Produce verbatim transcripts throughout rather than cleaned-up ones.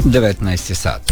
devetnaest je sati.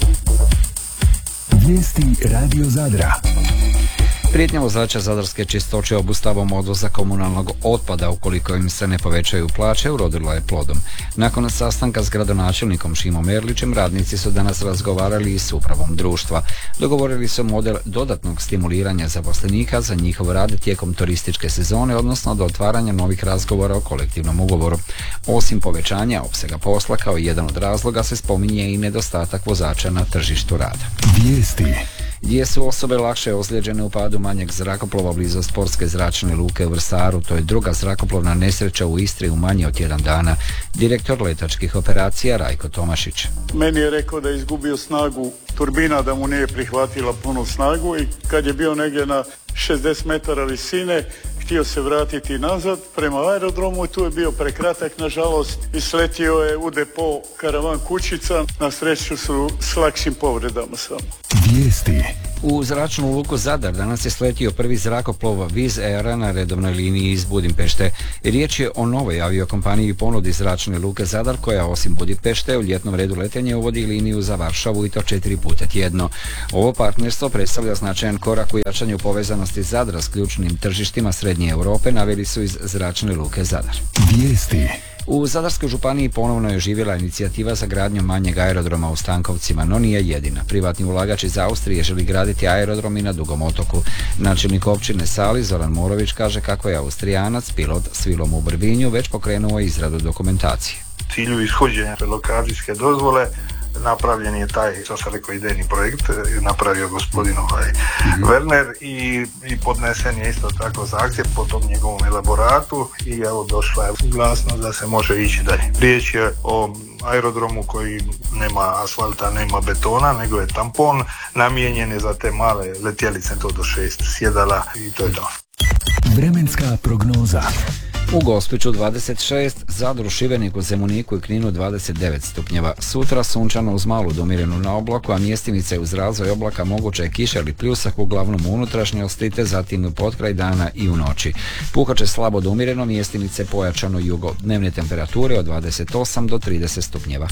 Vijesti Radio Zadra. Prijetnja vozača Zadarske čistoće obustavom odvoza komunalnog otpada ukoliko im se ne povećaju plaće urodila je plodom. Nakon sastanka s gradonačelnikom Šimom Erlićem, radnici su danas razgovarali i s upravom društva. Dogovorili su model dodatnog stimuliranja zaposlenika za njihov rad tijekom turističke sezone, odnosno do otvaranja novih razgovora o kolektivnom ugovoru. Osim povećanja opsega posla, kao jedan od razloga se spominje i nedostatak vozača na tržištu rada. Vijesti. Gdje su osobe lakše ozlijeđene u padu manjeg zrakoplova blizu sportske zračne luke u Vrsaru. To je druga zrakoplovna nesreća u Istri u manje od jedan dana. Direktor letačkih operacija Rajko Tomašić. Meni je rekao da je izgubio snagu turbina, da mu nije prihvatila punu snagu i kad je bio negdje na šezdeset metara visine, htio se vratiti nazad prema aerodromu i tu je bio prekratak, nažalost, i sletio je u depo karavan kućica, na sreću su s lakšim povredama samo. Vijesti. U zračnu luku Zadar danas je sletio prvi zrakoplov Wizz Aira na redovnoj liniji iz Budimpešte. Riječ je o novoj aviokompaniji ponudi zračne luke Zadar, koja osim Budimpešte u ljetnom redu letenja uvodi liniju za Varšavu i to četiri puta tjedno. Ovo partnerstvo predstavlja značajan korak u jačanju povezanosti Zadra s ključnim tržištima Srednje Europe, naveli su iz zračne luke Zadar. Vijesti. U Zadarskoj županiji ponovno je oživjela inicijativa za gradnju manjeg aerodroma u Stankovcima, no nije jedina. Privatni ulagač iz Austrije želi graditi aerodrom i na Dugom otoku. Načelnik općine Sali Zoran Morović kaže kako je Austrijanac, pilot s vilom u Brbinju, već pokrenuo izradu dokumentacije. U cilju ishođenja lokacijske dozvole napravljen je taj, što sam rekao, idejni projekt, napravio gospodin ovaj Werner i, i podnesen je isto tako zahtjev po tom njegovom elaboratu i evo došla je suglasnost da se može ići dalje. Riječ je o aerodromu koji nema asfalta, nema betona, nego je tampon, namijenjen je za te male letjelice, to do šest sjedala i to je to. Vremenska prognoza. U Gospiću dvadeset šest, Zadru, Šibeniku, Zemuniku i Kninu dvadeset devet stupnjeva. Sutra sunčano uz malu do umjerenu na oblaku, a mjestimice uz razvoj oblaka moguće je kiša ili pljusak, uglavnom u unutrašnjosti, te zatim u potkraj dana i u noći. Puhat će slabo do umjereno, mjestimice pojačano jugo. Dnevne temperature od dvadeset osam do trideset stupnjeva.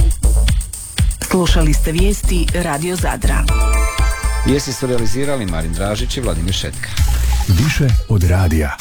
Slušali ste vijesti Radio Zadra. Vijesti su realizirali Marin Dražić i Vladimir Šetka. Više od radija.